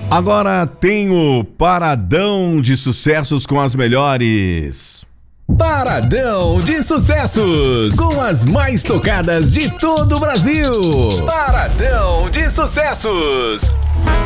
Agora tem o Paradão de Sucessos com as melhores. Paradão de Sucessos, com as mais tocadas de todo o Brasil. Paradão de Sucessos.